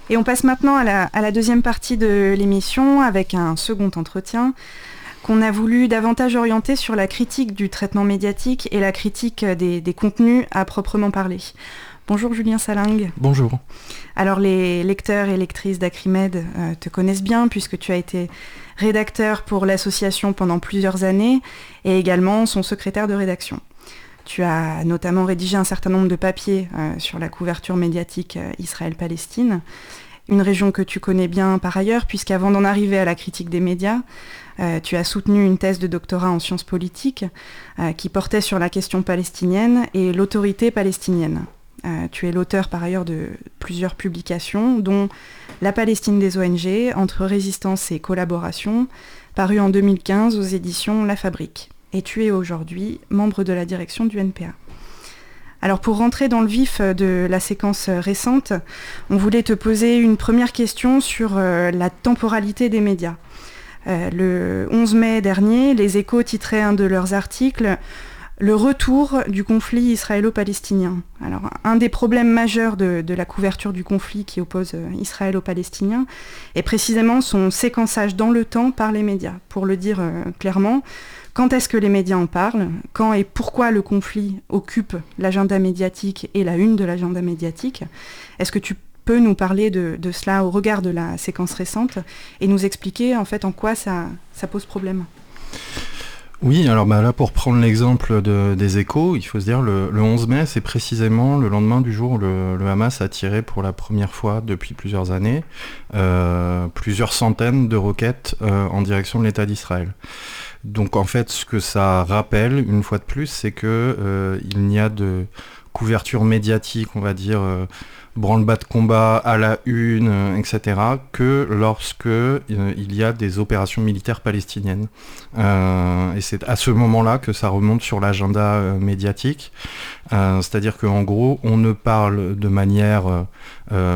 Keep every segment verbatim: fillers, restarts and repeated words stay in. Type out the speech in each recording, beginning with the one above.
Et on passe maintenant à la, à la deuxième partie de l'émission avec un second entretien qu'on a voulu davantage orienter sur la critique du traitement médiatique et la critique des, des contenus à proprement parler. Bonjour Julien Salingue. Bonjour. Alors les lecteurs et lectrices d'Acrimed euh, te connaissent bien puisque tu as été rédacteur pour l'association pendant plusieurs années et également son secrétaire de rédaction. Tu as notamment rédigé un certain nombre de papiers euh, sur la couverture médiatique euh, Israël-Palestine, une région que tu connais bien par ailleurs, puisqu'avant d'en arriver à la critique des médias, euh, tu as soutenu une thèse de doctorat en sciences politiques euh, qui portait sur la question palestinienne et l'autorité palestinienne. Euh, tu es l'auteur par ailleurs de plusieurs publications, dont La Palestine des O N G, entre résistance et collaboration, paru en deux mille quinze aux éditions La Fabrique. Et tu es aujourd'hui membre de la direction du N P A. Alors pour rentrer dans le vif de la séquence récente, on voulait te poser une première question sur euh, la temporalité des médias. Euh, le onze mai dernier, Les Échos titraient un de leurs articles « Le retour du conflit israélo-palestinien ». Alors un des problèmes majeurs de, de la couverture du conflit qui oppose Israël aux Palestiniens est précisément son séquençage dans le temps par les médias. Pour le dire euh, clairement, quand est-ce que les médias en parlent ? Quand et pourquoi le conflit occupe l'agenda médiatique et la une de l'agenda médiatique ? Est-ce que tu peux nous parler de, de cela au regard de la séquence récente et nous expliquer en fait en quoi ça, ça pose problème ? Oui, alors bah là pour prendre l'exemple de, des Échos, il faut se dire le, le onze mai, c'est précisément le lendemain du jour où le, le Hamas a tiré pour la première fois depuis plusieurs années euh, plusieurs centaines de roquettes euh, en direction de l'État d'Israël. Donc en fait, ce que ça rappelle, une fois de plus, c'est que euh, il n'y a de couverture médiatique, on va dire, euh, branle-bas de combat à la une, euh, et cetera, que lorsque euh, il y a des opérations militaires palestiniennes. Euh, et c'est à ce moment-là que ça remonte sur l'agenda euh, médiatique. Euh, c'est-à-dire qu'en gros, on ne parle de manière euh, euh,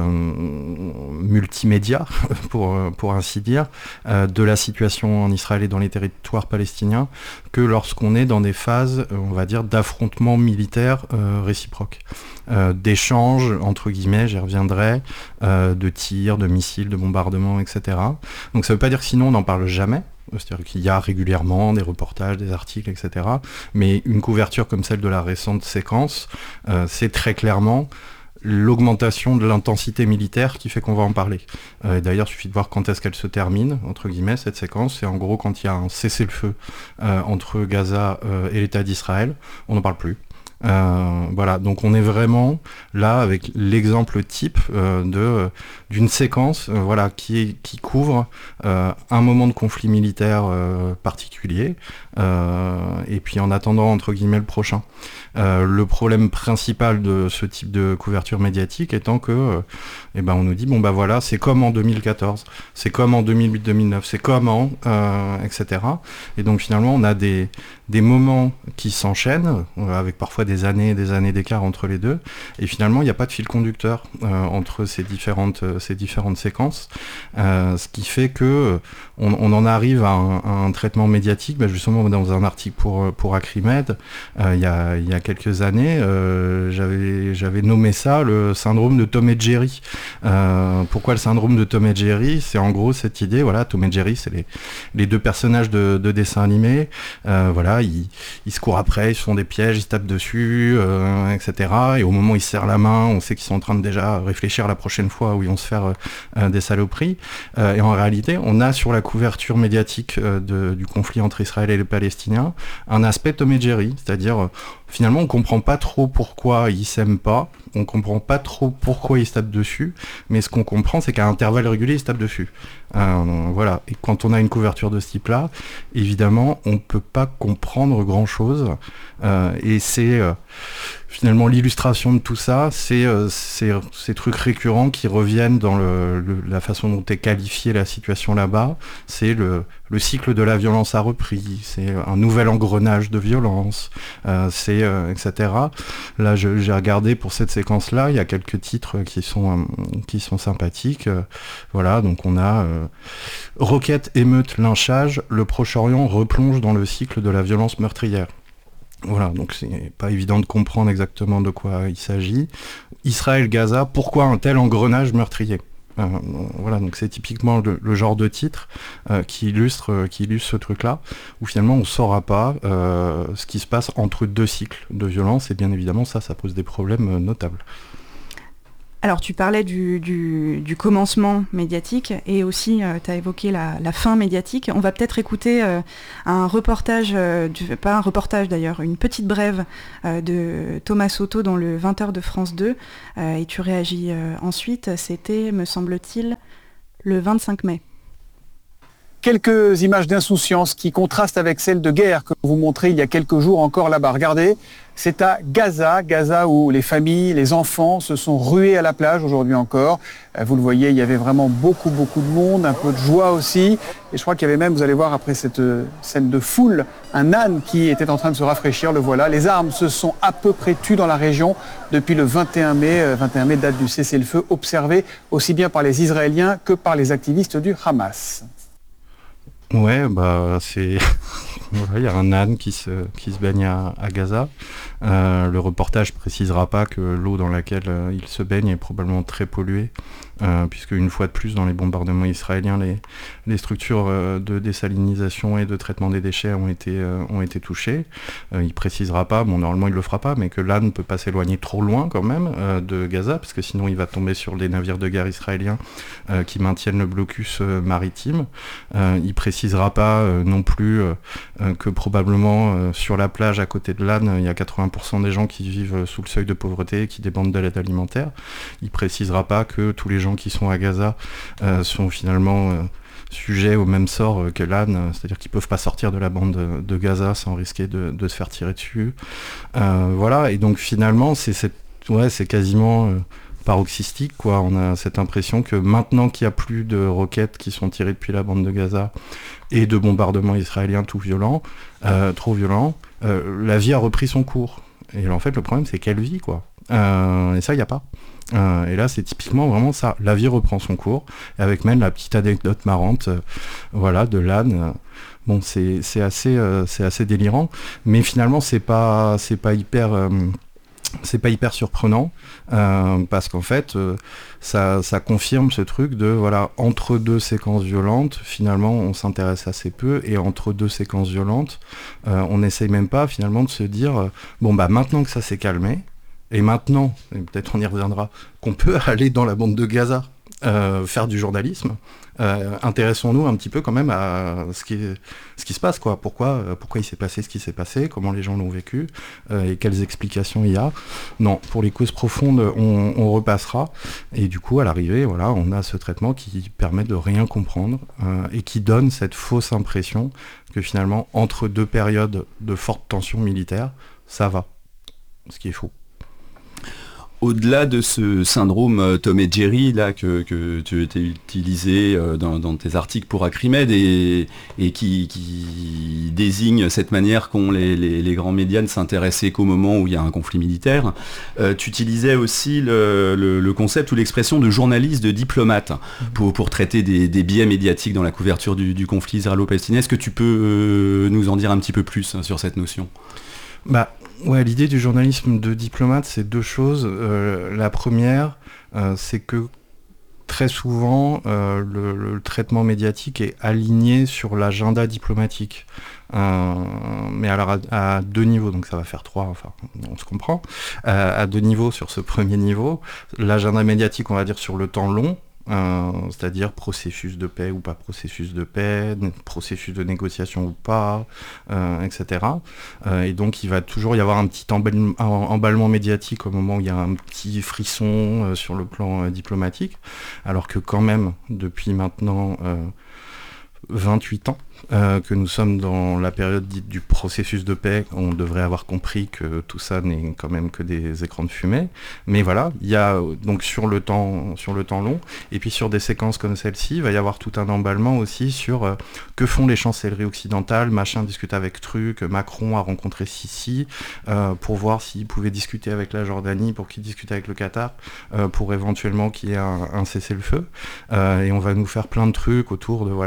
multimédia, pour, pour ainsi dire, euh, de la situation en Israël et dans les territoires palestiniens, que lorsqu'on est dans des phases, on va dire, d'affrontements militaires euh, réciproques. Euh, d'échanges, entre guillemets, j'y reviendrai, euh, de tirs, de missiles, de bombardements, et cetera. Donc ça ne veut pas dire que sinon on n'en parle jamais. C'est-à-dire qu'il y a régulièrement des reportages, des articles, et cetera. Mais une couverture comme celle de la récente séquence, euh, c'est très clairement l'augmentation de l'intensité militaire qui fait qu'on va en parler. Euh, d'ailleurs, il suffit de voir quand est-ce qu'elle se termine, entre guillemets, cette séquence. C'est en gros quand il y a un cessez-le-feu euh, entre Gaza euh, et l'État d'Israël, on n'en parle plus. Euh, voilà, donc on est vraiment là avec l'exemple type euh, de, euh, d'une séquence euh, voilà, qui, est, qui couvre euh, un moment de conflit militaire euh, particulier euh, et puis en attendant entre guillemets le prochain. Euh, le problème principal de ce type de couverture médiatique étant que euh, eh ben on nous dit bon bah voilà c'est comme en deux mille quatorze, c'est comme en deux mille huit deux mille neuf, c'est comme en euh, et cetera. Et donc finalement on a des, des moments qui s'enchaînent euh, avec parfois des années et des années d'écart entre les deux et finalement il n'y a pas de fil conducteur euh, entre ces différentes, euh, ces différentes séquences euh, ce qui fait que euh, on, on en arrive à un, à un traitement médiatique bah, justement dans un article pour, pour Acrimed euh, il y a, il y a quelques années euh, j'avais, j'avais nommé ça le syndrome de Tom et Jerry. Euh, pourquoi le syndrome de Tom et Jerry ? C'est en gros cette idée, voilà, Tom et Jerry c'est les, les deux personnages de, de dessins animés, euh, voilà, ils, ils se courent après, ils se font des pièges, ils se tapent dessus, euh, et cetera. Et au moment où ils se serrent la main, on sait qu'ils sont en train de déjà réfléchir la prochaine fois où ils vont se faire euh, des saloperies. Euh, et en réalité, on a sur la couverture médiatique euh, de, du conflit entre Israël et les Palestiniens un aspect Tom et Jerry, c'est-à-dire euh, finalement on comprend pas trop pourquoi ils s'aiment pas, on comprend pas trop pourquoi ils se tapent dessus, mais ce qu'on comprend c'est qu'à intervalles réguliers ils se tapent dessus. Euh, voilà. Et quand on a une couverture de ce type-là, évidemment on peut pas comprendre grand-chose euh, et c'est euh, finalement l'illustration de tout ça, c'est euh, ces, ces trucs récurrents qui reviennent dans le, le, la façon dont est qualifiée la situation là-bas, c'est le, le cycle de la violence a repris, c'est un nouvel engrenage de violence, euh, c'est euh, et cetera. Là, je, j'ai regardé pour cette séquence-là, il y a quelques titres qui sont euh, qui sont sympathiques. Euh, voilà, donc on a euh, Roquettes, émeutes, lynchage, le Proche-Orient replonge dans le cycle de la violence meurtrière. Voilà, donc c'est pas évident de comprendre exactement de quoi il s'agit. Israël, Gaza, pourquoi un tel engrenage meurtrier ? Euh, voilà, donc c'est typiquement le, le genre de titre euh, qui illustre euh, qui illustre ce truc-là, où finalement on ne saura pas euh, ce qui se passe entre deux cycles de violence, et bien évidemment ça, ça pose des problèmes euh, notables. Alors tu parlais du, du, du commencement médiatique et aussi euh, tu as évoqué la, la fin médiatique. On va peut-être écouter euh, un reportage, euh, du, pas un reportage d'ailleurs, une petite brève euh, de Thomas Soto dans le vingt heures de France deux euh, et tu réagis euh, ensuite. C'était, me semble-t-il, le vingt-cinq mai. Quelques images d'insouciance qui contrastent avec celles de guerre que vous montrez il y a quelques jours encore là-bas. Regardez, c'est à Gaza, Gaza où les familles, les enfants se sont rués à la plage aujourd'hui encore. Vous le voyez, il y avait vraiment beaucoup, beaucoup de monde, un peu de joie aussi. Et je crois qu'il y avait même, vous allez voir après cette scène de foule, un âne qui était en train de se rafraîchir, le voilà. Les armes se sont à peu près tues dans la région depuis le vingt et un mai. vingt et un mai, date du cessez-le-feu, observé aussi bien par les Israéliens que par les activistes du Hamas. Ouais, bah c'est... voilà, il y a un âne qui se, qui se baigne à, à Gaza. Euh, le reportage précisera pas que l'eau dans laquelle euh, il se baigne est probablement très polluée, euh, puisque une fois de plus, dans les bombardements israéliens, les, les structures euh, de désalinisation et de traitement des déchets ont été, euh, ont été touchées. Euh, il précisera pas, bon normalement il le fera pas, mais que l'âne ne peut pas s'éloigner trop loin quand même euh, de Gaza, parce que sinon il va tomber sur les navires de guerre israéliens euh, qui maintiennent le blocus euh, maritime. Euh, il précisera pas euh, non plus euh, euh, que probablement euh, sur la plage à côté de l'âne, il y a quatre-vingts pour cent des gens qui vivent sous le seuil de pauvreté et qui dépendent de l'aide alimentaire. Il précisera pas que tous les gens qui sont à Gaza euh, sont finalement euh, sujets au même sort euh, que l'âne, euh, c'est-à-dire qu'ils peuvent pas sortir de la bande de, de Gaza sans risquer de, de se faire tirer dessus. Euh, voilà, et donc finalement c'est cette, ouais, c'est quasiment euh, paroxystique, quoi. On a cette impression que maintenant qu'il n'y a plus de roquettes qui sont tirées depuis la bande de Gaza et de bombardements israéliens tout violents, euh, trop violents, euh, la vie a repris son cours. Et en fait, le problème, c'est quelle vie, quoi. Euh, et ça, il n'y a pas. Euh, et là, c'est typiquement vraiment ça. La vie reprend son cours, avec même la petite anecdote marrante, euh, voilà, de l'âne. Euh, bon, c'est, c'est assez, euh, c'est assez délirant, mais finalement, c'est pas, c'est pas hyper. Euh, c'est pas hyper surprenant euh, parce qu'en fait euh, ça, ça confirme ce truc de voilà, entre deux séquences violentes finalement on s'intéresse assez peu, et entre deux séquences violentes euh, on n'essaye même pas finalement de se dire euh, bon bah maintenant que ça s'est calmé, et maintenant, et peut-être on y reviendra, qu'on peut aller dans la bande de Gaza euh, faire du journalisme, euh, intéressons-nous un petit peu quand même à ce qui, ce qui se passe, quoi. Pourquoi, euh, pourquoi il s'est passé ce qui s'est passé, comment les gens l'ont vécu, euh, et quelles explications il y a. Non, pour les causes profondes, on, on repassera, et du coup, à l'arrivée, voilà, on a ce traitement qui permet de rien comprendre, euh, et qui donne cette fausse impression que finalement, entre deux périodes de forte tension militaire, ça va, ce qui est faux. Au-delà de ce syndrome euh, Tom et Jerry là, que, que tu as utilisé euh, dans, dans tes articles pour Acrimed et, et qui, qui désigne cette manière qu'ont les, les, les grands médias de s'intéresser qu'au moment où il y a un conflit militaire, euh, tu utilisais aussi le, le, le concept ou l'expression de journaliste, de diplomate pour, pour traiter des, des biais médiatiques dans la couverture du, du conflit israélo-palestinien. Est-ce que tu peux euh, nous en dire un petit peu plus hein, sur cette notion ? Bah, ouais, l'idée du journalisme de diplomate, c'est deux choses. Euh, la première, euh, c'est que très souvent, euh, le, le traitement médiatique est aligné sur l'agenda diplomatique. Euh, mais alors à, à deux niveaux, donc ça va faire trois, enfin on se comprend. Euh, à deux niveaux sur ce premier niveau, l'agenda médiatique, on va dire sur le temps long, Euh, c'est-à-dire processus de paix ou pas processus de paix, processus de négociation ou pas, euh, et cetera. Euh, et donc il va toujours y avoir un petit emballement, un emballement médiatique au moment où il y a un petit frisson euh, sur le plan euh, diplomatique, alors que quand même, depuis maintenant euh, vingt-huit ans, Euh, que nous sommes dans la période dite du processus de paix, on devrait avoir compris que tout ça n'est quand même que des écrans de fumée. Mais voilà, il y a donc sur le temps, sur le temps long, et puis sur des séquences comme celle-ci, il va y avoir tout un emballement aussi sur euh, que font les chancelleries occidentales, machin discute avec truc, Macron a rencontré Sisi euh, pour voir s'il pouvait discuter avec la Jordanie, pour qu'il discute avec le Qatar, euh, pour éventuellement qu'il y ait un, un cessez-le-feu. Euh, et on va nous faire plein de trucs autour de voilà ces trucs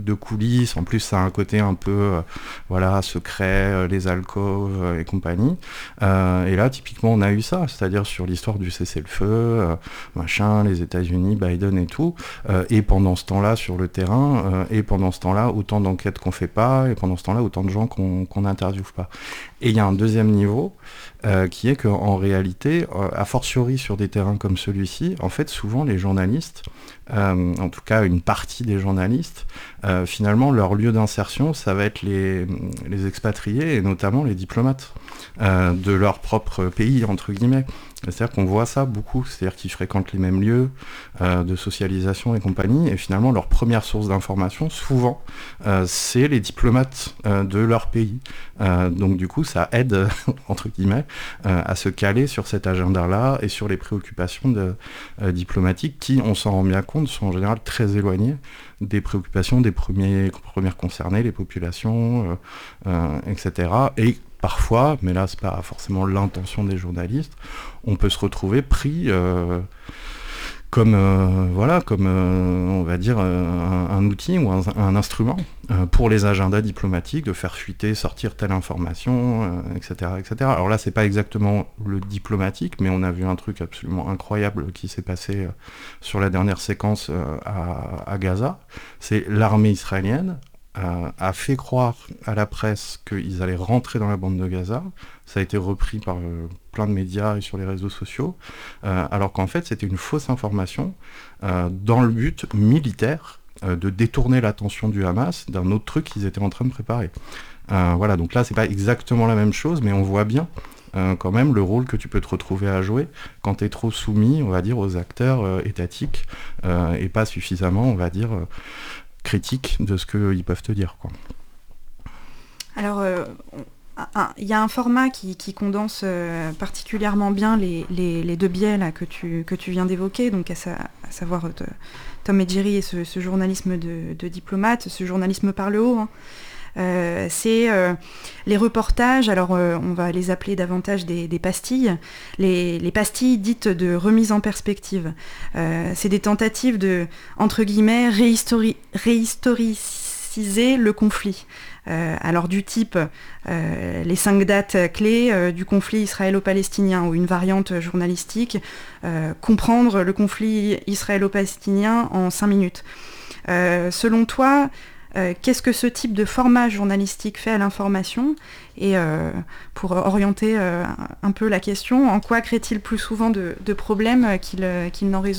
de coulisses. En plus, ça a un côté un peu, euh, voilà, secret, euh, les alcôves euh, et compagnie. Euh, et là, typiquement, on a eu ça, c'est-à-dire sur l'histoire du cessez-le-feu, euh, machin, les États-Unis, Biden et tout. Euh, et pendant ce temps-là, sur le terrain, euh, et pendant ce temps-là, autant d'enquêtes qu'on fait pas, et pendant ce temps-là, autant de gens qu'on qu'on n'interviewe pas. Et il y a un deuxième niveau, euh, qui est qu'en réalité, euh, a fortiori sur des terrains comme celui-ci, en fait, souvent les journalistes, euh, en tout cas une partie des journalistes, euh, finalement, leur lieu d'insertion, ça va être les, les expatriés, et notamment les diplomates euh, de leur propre pays, entre guillemets. C'est-à-dire qu'on voit ça beaucoup, c'est-à-dire qu'ils fréquentent les mêmes lieux euh, de socialisation et compagnie, et finalement leur première source d'information, souvent, euh, c'est les diplomates euh, de leur pays. Euh, donc du coup, ça aide, entre guillemets, euh, à se caler sur cet agenda-là et sur les préoccupations de, euh, diplomatiques qui, on s'en rend bien compte, sont en général très éloignées des préoccupations des premiers, premières concernées, les populations, euh, euh, et cetera. Et parfois, mais là c'est pas forcément l'intention des journalistes, on peut se retrouver pris euh, comme euh, voilà, comme euh, on va dire euh, un, un outil ou un, un instrument euh, pour les agendas diplomatiques de faire fuiter, sortir telle information, euh, et cetera, et cetera. Alors là, c'est pas exactement le diplomatique, mais on a vu un truc absolument incroyable qui s'est passé euh, sur la dernière séquence euh, à, à Gaza. C'est l'armée israélienne Euh, a fait croire à la presse qu'ils allaient rentrer dans la bande de Gaza. Ça a été repris par euh, plein de médias et sur les réseaux sociaux, euh, alors qu'en fait c'était une fausse information euh, dans le but militaire euh, de détourner l'attention du Hamas d'un autre truc qu'ils étaient en train de préparer. Euh, voilà, donc là c'est pas exactement la même chose, mais on voit bien euh, quand même le rôle que tu peux te retrouver à jouer quand tu es trop soumis, on va dire, aux acteurs euh, étatiques euh, et pas suffisamment, on va dire, euh, critique de ce qu'ils peuvent te dire, quoi. Alors, euh, il y a un format qui, qui condense euh, particulièrement bien les, les, les deux biais là, que, tu, que tu viens d'évoquer, donc à, sa, à savoir euh, Tom et Jerry et ce, ce journalisme de, de diplomate, ce journalisme par le haut. Hein. Euh, c'est euh, les reportages, alors euh, on va les appeler davantage des, des pastilles, les, les pastilles dites de remise en perspective. Euh, c'est des tentatives de, entre guillemets, réhistori- réhistoriciser le conflit. Euh, alors du type euh, les cinq dates clés euh, du conflit israélo-palestinien, ou une variante journalistique, euh, comprendre le conflit israélo-palestinien en cinq minutes. Euh, selon toi, Euh, qu'est-ce que ce type de format journalistique fait à l'information ? Et euh, pour orienter euh, un peu la question, en quoi crée-t-il plus souvent de, de problèmes qu'il, euh, qu'il n'en résout ?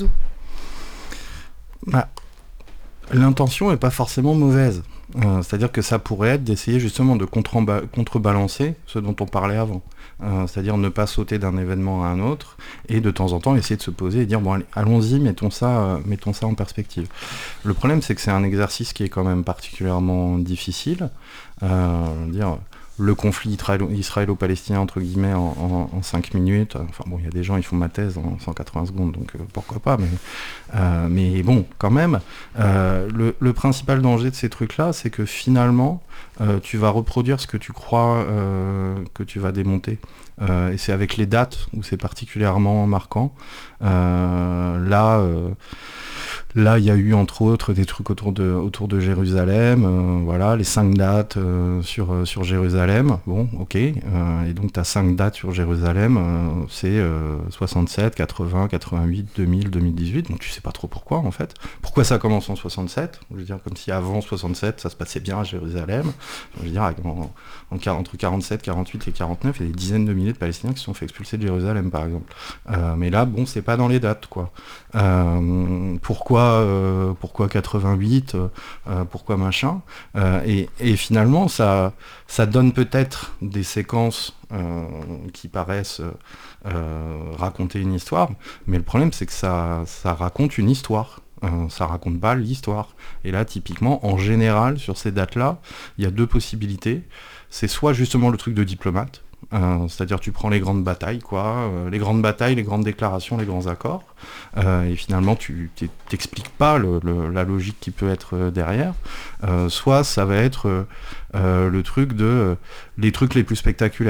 Bah, l'intention n'est pas forcément mauvaise. Euh, c'est-à-dire que ça pourrait être d'essayer justement de contre- contrebalancer ce dont on parlait avant. Euh, c'est-à-dire ne pas sauter d'un événement à un autre et de temps en temps essayer de se poser et dire bon allez, allons-y, mettons ça, euh, mettons ça en perspective. Le problème c'est que c'est un exercice qui est quand même particulièrement difficile. Euh, dire le conflit israélo- israélo-palestinien entre guillemets en, en, en cinq minutes, enfin bon, il y a des gens, ils font ma thèse en cent quatre-vingts secondes, donc euh, pourquoi pas, mais, euh, mais bon, quand même, euh, le, le principal danger de ces trucs-là, c'est que finalement, euh, tu vas reproduire ce que tu crois euh, que tu vas démonter. Euh, et c'est avec les dates où c'est particulièrement marquant. Euh, là, euh, Là, il y a eu entre autres des trucs autour de, autour de Jérusalem, euh, voilà, les cinq dates euh, sur, euh, sur Jérusalem, bon, ok, euh, et donc tu as cinq dates sur Jérusalem, euh, c'est euh, soixante-sept, quatre-vingts, quatre-vingt-huit, deux mille, deux mille dix-huit, donc tu sais pas trop pourquoi en fait. Pourquoi ça commence en soixante-sept ? Je veux dire, comme si avant soixante-sept, ça se passait bien à Jérusalem. Je veux dire, en, en, entre quarante-sept, quarante-huit et quarante-neuf, il y a des dizaines de milliers de Palestiniens qui se sont fait expulser de Jérusalem, par exemple. Euh, mais là, bon, c'est pas dans les dates, quoi. Euh, pourquoi Euh, pourquoi quatre-vingt-huit, euh, pourquoi machin, euh, et, et finalement ça, ça donne peut-être des séquences euh, qui paraissent euh, raconter une histoire, mais le problème c'est que ça, ça raconte une histoire, euh, ça raconte pas l'histoire. Et là typiquement, en général, sur ces dates-là, il y a deux possibilités. C'est soit justement le truc de diplomate, Euh, c'est-à-dire tu prends les grandes batailles, quoi, euh, les grandes batailles, les grandes déclarations, les grands accords, euh, et finalement tu t'expliques pas le, le, la logique qui peut être euh, derrière. Euh, soit ça va être euh, euh, le truc de euh, les trucs les plus spectaculaires.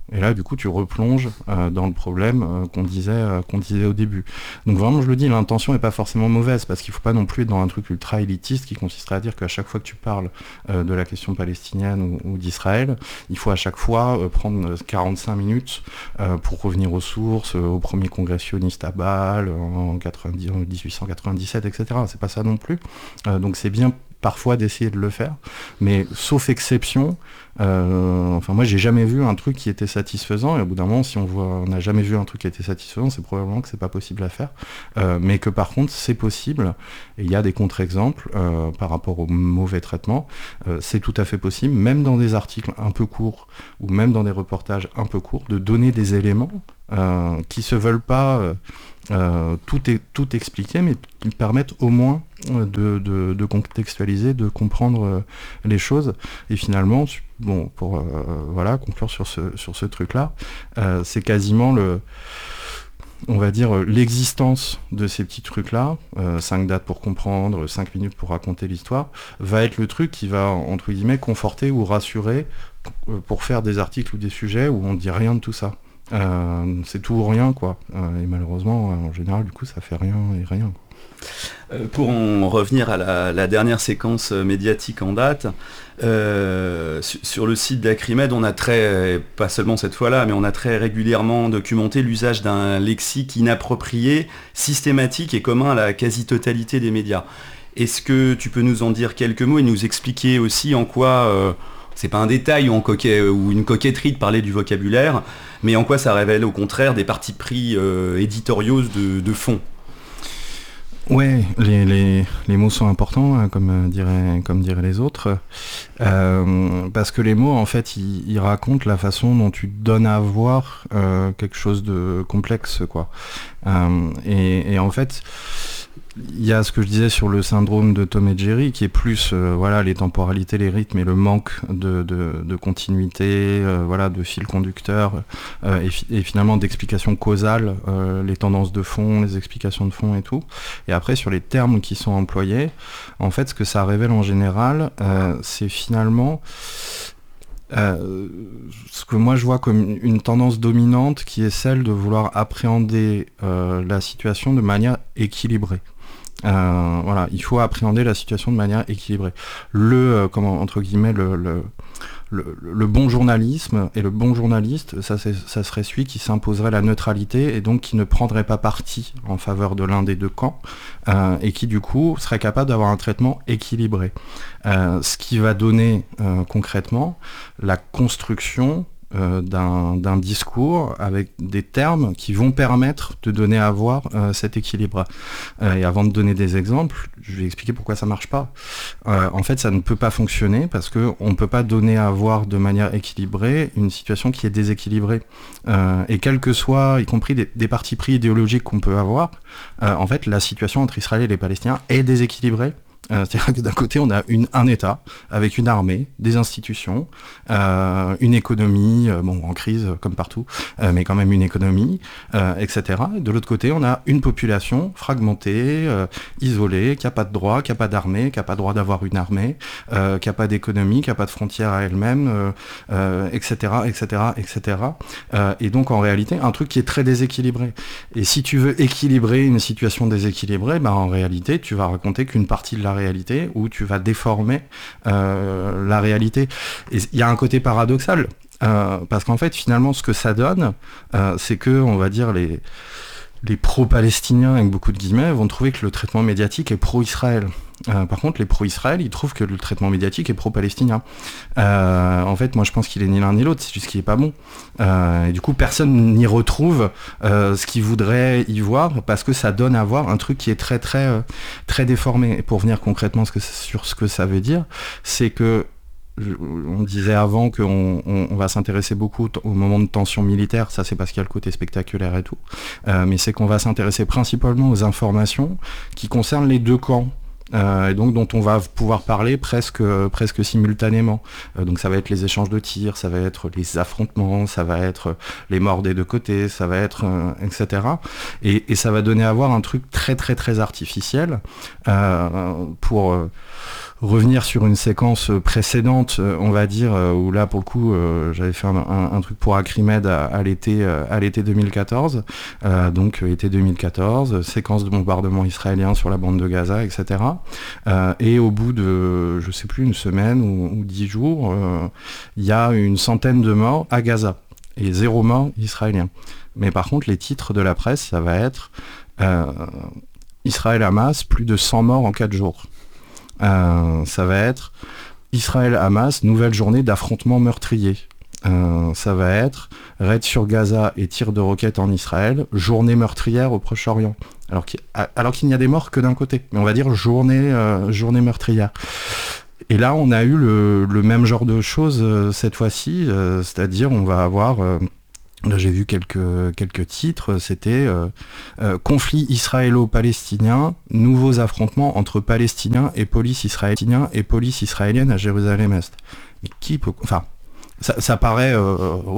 Et là, du coup, tu replonges euh, dans le problème euh, qu'on disait, euh, qu'on disait au début. Donc vraiment, je le dis, l'intention n'est pas forcément mauvaise, parce qu'il ne faut pas non plus être dans un truc ultra élitiste qui consisterait à dire qu'à chaque fois que tu parles euh, de la question palestinienne ou, ou d'Israël, il faut à chaque fois euh, prendre quarante-cinq minutes euh, pour revenir aux sources, euh, au premier congrès sioniste à Bâle, en, quatre-vingt-dix, en dix-huit cent quatre-vingt-dix-sept, et cetera. C'est pas ça non plus. Euh, donc c'est bien parfois d'essayer de le faire, mais sauf exception, euh, enfin moi j'ai jamais vu un truc qui était satisfaisant, et au bout d'un moment, si on voit, on n'a jamais vu un truc qui était satisfaisant, c'est probablement que c'est pas possible à faire, euh, mais que par contre c'est possible, et il y a des contre-exemples euh, par rapport au mauvais traitement, euh, c'est tout à fait possible, même dans des articles un peu courts, ou même dans des reportages un peu courts, de donner des éléments euh, qui se veulent pas euh, Euh, tout, est, tout expliqué, mais qui permettent au moins de, de, de contextualiser, de comprendre euh, les choses. Et finalement, bon, pour euh, voilà, conclure sur ce, sur ce truc-là, euh, c'est quasiment le, on va dire, l'existence de ces petits trucs-là, euh, cinq dates pour comprendre, cinq minutes pour raconter l'histoire, va être le truc qui va, entre guillemets, conforter ou rassurer pour faire des articles ou des sujets où on ne dit rien de tout ça. Euh, c'est tout ou rien, quoi. Euh, et malheureusement, en général, du coup, ça fait rien et rien, quoi. Euh, pour en revenir à la, la dernière séquence médiatique en date, euh, su, sur le site d'Acrimed, on a très, pas seulement cette fois-là, mais on a très régulièrement documenté l'usage d'un lexique inapproprié, systématique et commun à la quasi-totalité des médias. Est-ce que tu peux nous en dire quelques mots et nous expliquer aussi en quoi... Euh, c'est pas un détail ou, en coquet, ou une coquetterie de parler du vocabulaire, mais en quoi ça révèle au contraire des partis pris euh, éditoriaux de, de fond. Ouais, les, les, les mots sont importants, hein, comme, euh, diraient, comme diraient les autres, euh, parce que les mots, en fait, ils, ils racontent la façon dont tu donnes à voir euh, quelque chose de complexe, quoi. Euh, et, et en fait... Il y a ce que je disais sur le syndrome de Tom et Jerry, qui est plus euh, voilà, les temporalités, les rythmes et le manque de, de, de continuité, euh, voilà, de fil conducteur euh, et, fi- et finalement d'explications causales, euh, les tendances de fond, les explications de fond et tout. Et après, sur les termes qui sont employés, en fait, ce que ça révèle en général, euh, c'est finalement... Euh, ce que moi je vois comme une, une tendance dominante qui est celle de vouloir appréhender euh, la situation de manière équilibrée. Euh, voilà, il faut appréhender la situation de manière équilibrée. Le, euh, comment, entre guillemets, le, le, le, le bon journalisme et le bon journaliste, ça, c'est, ça serait celui qui s'imposerait la neutralité et donc qui ne prendrait pas parti en faveur de l'un des deux camps euh, et qui du coup serait capable d'avoir un traitement équilibré. Euh, ce qui va donner euh, concrètement la construction Euh, d'un, d'un discours avec des termes qui vont permettre de donner à voir euh, cet équilibre. Euh, et avant de donner des exemples, je vais expliquer pourquoi ça marche pas. Euh, en fait, ça ne peut pas fonctionner parce que on peut pas donner à voir de manière équilibrée une situation qui est déséquilibrée. Euh, et quel que soit, y compris des, des partis pris idéologiques qu'on peut avoir, euh, en fait, la situation entre Israël et les Palestiniens est déséquilibrée. Euh, c'est-à-dire que d'un côté, on a une, un État avec une armée, des institutions, euh, une économie, euh, bon, en crise comme partout, euh, mais quand même une économie, euh, et cetera. Et de l'autre côté, on a une population fragmentée, euh, isolée, qui n'a pas de droit, qui n'a pas d'armée, qui n'a pas le droit d'avoir une armée, euh, qui n'a pas d'économie, qui n'a pas de frontières à elle-même, euh, euh, et cetera, et cetera, et cetera. Euh, et donc, en réalité, un truc qui est très déséquilibré. Et si tu veux équilibrer une situation déséquilibrée, bah, en réalité, tu vas raconter qu'une partie de la réalité, où tu vas déformer euh, la réalité. Et il y a un côté paradoxal, euh, parce qu'en fait, finalement, ce que ça donne, euh, c'est que, on va dire, les, les pro-palestiniens, avec beaucoup de guillemets, vont trouver que le traitement médiatique est pro-Israël. Euh, par contre, les pro-Israël, ils trouvent que le traitement médiatique est pro-palestinien. Euh, en fait, moi, je pense qu'il est ni l'un ni l'autre, c'est juste qu'il est pas bon. Euh, et du coup, personne n'y retrouve euh, ce qu'il voudrait y voir, parce que ça donne à voir un truc qui est très, très, euh, très déformé. Et pour venir concrètement ce que, sur ce que ça veut dire, c'est que on disait avant qu'on on, on va s'intéresser beaucoup au moment de tension militaire, ça c'est parce qu'il y a le côté spectaculaire et tout, euh, mais c'est qu'on va s'intéresser principalement aux informations qui concernent les deux camps. euh, et donc dont on va pouvoir parler presque, presque simultanément. Euh, donc ça va être les échanges de tirs, ça va être les affrontements, ça va être les morts des deux côtés, ça va être euh, et cetera. Et, et ça va donner à voir un truc très très très artificiel euh, pour euh, revenir sur une séquence précédente, on va dire, où là pour le coup euh, j'avais fait un, un, un truc pour Acrimed à, à l'été à l'été deux mille quatorze, euh, donc été deux mille quatorze, séquence de bombardement israélien sur la bande de Gaza, et cetera. Euh, et au bout de, je sais plus, une semaine ou, ou dix jours, il euh, y a une centaine de morts à Gaza et zéro mort israélien. Mais par contre, les titres de la presse, ça va être euh, Israël-Hamas, plus de cent morts en quatre jours. Euh, ça va être Israël-Hamas, nouvelle journée d'affrontements meurtriers. Euh, ça va être raid sur Gaza et tir de roquettes en Israël, journée meurtrière au Proche-Orient. Alors qu'il, alors qu'il n'y a des morts que d'un côté, mais on va dire journée, euh, journée meurtrière. Et là, on a eu le, le même genre de choses euh, cette fois-ci, euh, c'est-à-dire on va avoir... Euh, Là, j'ai vu quelques, quelques titres, c'était euh, euh, conflit israélo-palestinien, nouveaux affrontements entre Palestiniens et police israélienne et police israélienne à Jérusalem-Est. Mais qui peut... Enfin, ça, ça paraît... Euh, ouais,